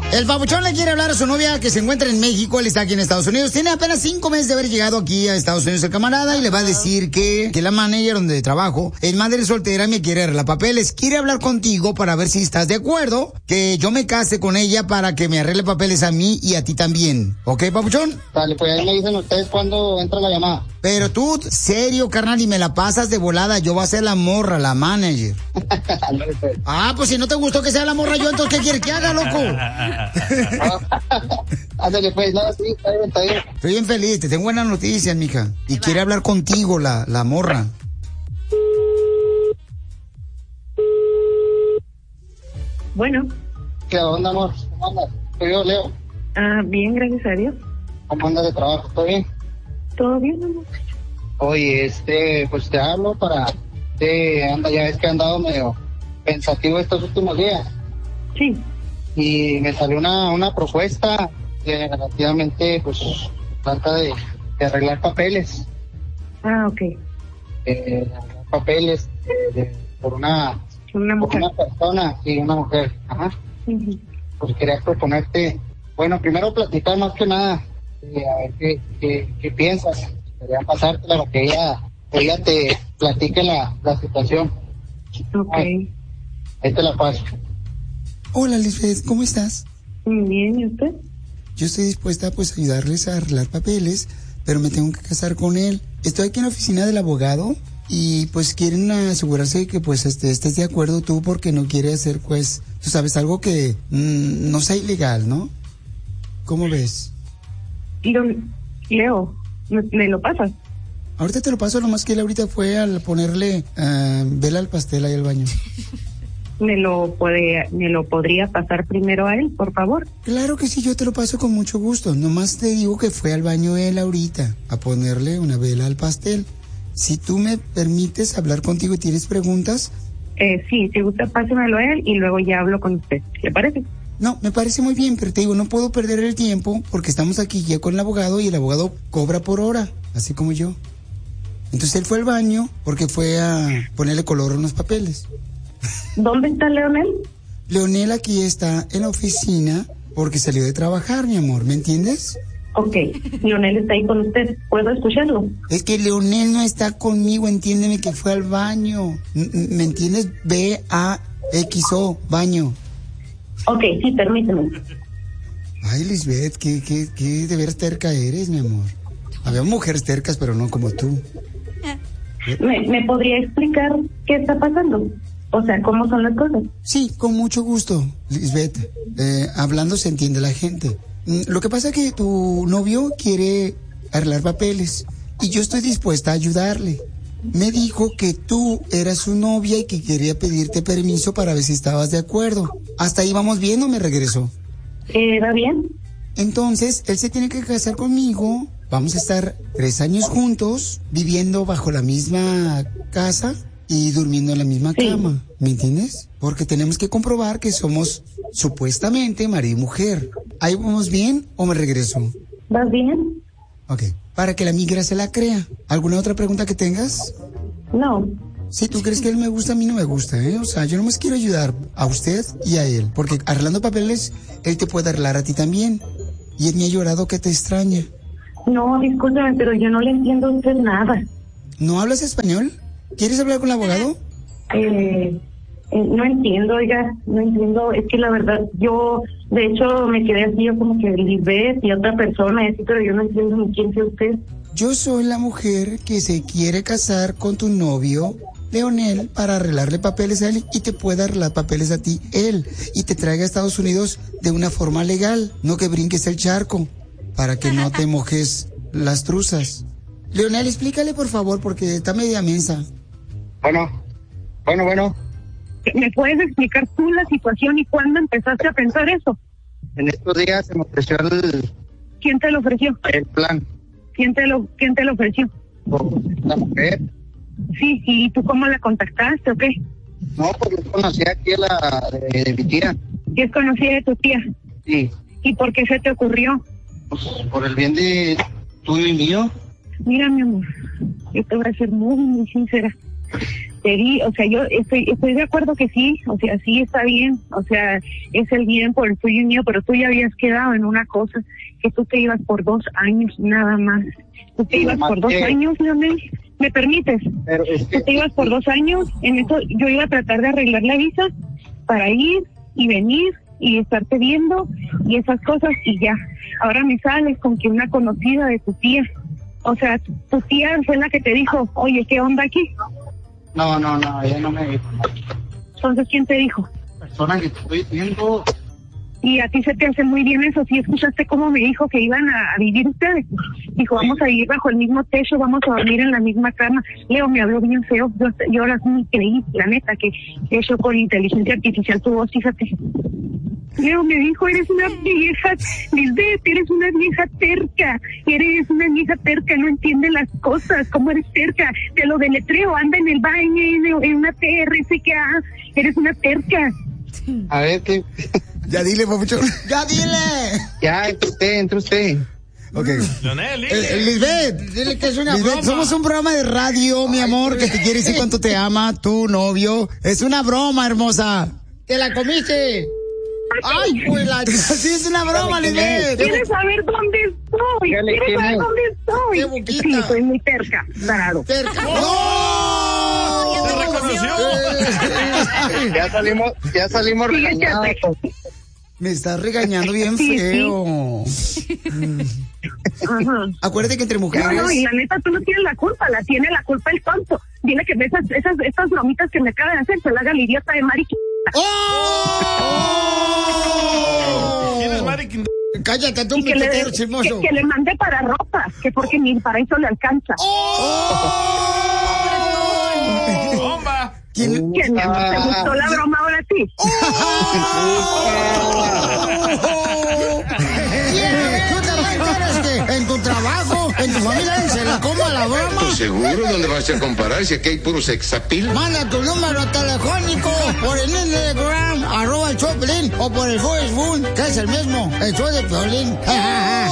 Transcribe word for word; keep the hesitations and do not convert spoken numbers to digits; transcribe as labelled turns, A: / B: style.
A: El papuchón le quiere hablar a su novia que se encuentra en México. Él está aquí en Estados Unidos. Tiene apenas cinco meses de haber llegado aquí a Estados Unidos el camarada y le va a decir que, que la manager donde trabajo es madre soltera y me quiere arreglar papeles. Quiere hablar contigo para ver si estás de acuerdo que yo me case con ella para que me arregle papeles a mí y a ti también. ¿Ok, papuchón?
B: Dale, pues ahí me dicen ustedes cuando entra la llamada.
A: Pero tú, serio, carnal, y me la pasas de volada. Yo voy a ser la morra, la manager. Ah, pues si no te gustó que sea la morra yo, entonces ¿qué quieres que haga, loco?
B: Ándale, pues, no, sí, está bien, está bien.
A: Estoy bien feliz, te tengo buenas noticias, mija. Y quiere hablar contigo, la, la morra.
C: Bueno.
B: ¿Qué onda, amor? ¿Cómo andas? Soy yo, Leo.
C: Ah, bien, gracias a Dios.
B: ¿Cómo andas de trabajo? ¿Todo bien?
C: ¿Todo bien, amor?
B: Oye, este, pues te hablo para... Te anda, ya ves que he andado medio pensativo estos últimos días.
C: Sí.
B: Y me salió una, una propuesta que relativamente, pues, trata de, de arreglar papeles.
C: Ah, ok.
B: Eh, arreglar papeles de, de, por una...
C: Una mujer.
B: Por una persona y una mujer. Ajá.
C: Uh-huh.
B: Pues quería proponerte... Bueno, primero platicar más que nada. Eh, a ver qué, qué, qué piensas. Quería pasártela para que ella, ella te platique la, la situación.
C: Ok.
B: Ay, ahí te la paso.
A: Hola, Lisbeth, ¿cómo estás?
C: Bien, ¿y usted?
A: Yo estoy dispuesta pues a ayudarles a arreglar papeles, pero me tengo que casar con él. Estoy aquí en la oficina del abogado y pues quieren asegurarse que pues este, estés de acuerdo tú porque no quiere hacer pues, tú sabes, algo que mmm, no sea ilegal, ¿no? ¿Cómo ves?
C: Leo, Leo, ¿me, me lo pasas?
A: Ahorita te lo paso, nomás que él ahorita fue al ponerle uh, vela al pastel ahí al baño.
C: ¿Me lo puede, me lo podría pasar primero a él, por favor?
A: Claro que sí, yo te lo paso con mucho gusto. Nomás te digo que fue al baño él ahorita a ponerle una vela al pastel. Si tú me permites hablar contigo y tienes preguntas...
C: Eh, sí, si gusta, pásemelo a él y luego ya hablo con usted. ¿Le parece?
A: No, me parece muy bien, pero te digo, no puedo perder el tiempo porque estamos aquí ya con el abogado y el abogado cobra por hora, así como yo. Entonces él fue al baño porque fue a ponerle color a unos papeles.
C: ¿Dónde está Leonel?
A: Leonel aquí está en la oficina porque salió de trabajar, mi amor, ¿me entiendes?
C: Ok, Leonel está ahí con usted, ¿puedo escucharlo?
A: Es que Leonel no está conmigo, entiéndeme que fue al baño, ¿me entiendes? B A X O, baño.
C: Ok, sí, permíteme.
A: Ay, Lisbeth, qué, qué, qué de veras terca eres, mi amor. Había mujeres tercas, pero no como tú.
C: ¿Me, ¿Me podría explicar qué está pasando? O sea, ¿cómo son las cosas?
A: Sí, con mucho gusto, Lisbeth. Eh, hablando se entiende la gente. Lo que pasa es que tu novio quiere arreglar papeles y yo estoy dispuesta a ayudarle. Me dijo que tú eras su novia y que quería pedirte permiso para ver si estabas de acuerdo. Hasta ahí vamos bien, ¿o me regresó?
C: Eh, ¿va bien?
A: Entonces, él se tiene que casar conmigo. Vamos a estar tres años juntos, viviendo bajo la misma casa y durmiendo en la misma
C: sí.
A: cama. ¿Me entiendes? Porque tenemos que comprobar que somos supuestamente marido y mujer. ¿Ahí vamos bien o me regreso?
C: ¿Vas bien?
A: Ok. Para que la migra se la crea. ¿Alguna otra pregunta que tengas?
C: No.
A: Si tú crees que él me gusta, a mí no me gusta, ¿eh? O sea, yo nomás quiero ayudar a usted y a él. Porque arreglando papeles, él te puede arreglar a ti también. Y él me ha llorado que te extraña.
C: No, discúlpeme, pero yo no le entiendo a usted nada.
A: ¿No hablas español? ¿Quieres hablar con el abogado?
C: Eh, eh, no entiendo, oiga, no entiendo. Es que la verdad, yo, de hecho, me quedé así, yo como que Lisbeth y otra persona, así, pero yo no entiendo ni quién sea usted.
A: Yo soy la mujer que se quiere casar con tu novio, Leonel, para arreglarle papeles a él y te pueda arreglar papeles a ti, él, y te traiga a Estados Unidos de una forma legal, no que brinques el charco, para que no te mojes las truzas. Leonel, explícale por favor, porque está media mensa.
B: Bueno, bueno, bueno.
C: ¿Me puedes explicar tú la situación y cuándo empezaste a pensar eso?
B: En estos días se me ofreció el...
C: ¿Quién te lo ofreció?
B: El plan.
C: ¿Quién te lo, quién te lo ofreció?
B: La mujer.
C: Sí, ¿y tú cómo la contactaste o qué?
B: No, pues yo conocí aquí a la de, de mi tía.
C: ¿Y es conocida de tu tía?
B: Sí.
C: ¿Y por qué se te ocurrió?
B: Pues por el bien de tuyo y mío.
C: Mira, mi amor, yo te voy a ser muy, muy sincera. te di, o sea, yo estoy estoy de acuerdo que sí, o sea, sí está bien, o sea, es el bien por el tuyo y mío, pero tú ya habías quedado en una cosa, que tú te ibas por dos años nada más. Tú te ibas por dos años, Leonel, ¿me permites?
B: Pero es que...
C: Tú te ibas por dos años, en eso yo iba a tratar de arreglar la visa para ir y venir y estarte viendo y esas cosas y ya. Ahora me sales con que una conocida de tu tía, o sea, tu tía fue la que te dijo, oye, ¿qué onda aquí?
B: No, no, no, ella no me dijo.
C: Entonces, ¿quién te dijo?
B: Persona que te estoy viendo.
C: Y a ti se te hace muy bien eso. Si escuchaste cómo me dijo que iban a, a vivir ustedes. Dijo, vamos a vivir bajo el mismo techo, vamos a dormir en la misma cama. Leo me habló bien feo. Yo, yo ahora sí creí, la neta, que eso con inteligencia artificial tu voz, fíjate. Leo me dijo, eres una vieja, Lisbeth, eres una vieja terca, eres una vieja terca, no entiende las cosas, ¿cómo eres terca? Te lo deletreo, anda en el baño, en, en una T R C K, eres una terca.
B: A ver, ¿qué?
A: Ya dile, papuchón. Ya dile.
B: Ya, entre usted, entre usted.
A: Ok.
D: Leonel,
A: Eh, eh, Lisbeth,
E: Dile que es una
A: Lisbeth,
E: broma.
A: somos un programa de radio, mi amor, que te quiere decir cuánto te ama tu novio. Es una broma, hermosa.
E: Te la comiste. Ay, pues la...
A: Sí, es una broma, Lisbeth.
C: ¿Quieres saber dónde estoy?
B: Dígale
C: ¿Quieres
B: quién
C: saber
B: es.
C: dónde estoy?
E: Qué boquita.
C: Sí, soy muy terca, tarado.
E: Cerca.
A: ¡No!
D: ¡Se reconoció!
B: Ya salimos, ya salimos regañados.
C: Fíjate.
A: Me estás regañando bien
C: Sí,
A: feo.
C: Ajá.
A: Acuérdate que entre
C: No,
A: mujeres...
C: no, y la neta tú no tienes la culpa, la tiene la culpa el tonto. Dile que esas, esas, estas bromitas que me acaban de hacer se la haga la idiota de Mari.
A: ¡Oh!
D: ¿Quién es Mari Quintana?
E: Cállate, tú,
C: Y que le,
E: piquetero
C: que,
E: chismoso.
C: que le mande para ropa, que porque ni para eso le alcanza.
D: ¡Bomba!
A: ¿Quién?
C: ¿Qué, mi amor, te gustó la broma ahora sí?
E: ¿Tú también quieres que en tu trabajo, en tu familia, se la coma la broma?
F: Pues seguro, ¿dónde vas a comparar si aquí hay puro sexapil?
E: Manda tu número telefónico por el Instagram, arroba el Choplin, o por el Facebook, que es el mismo, el show de Piolín.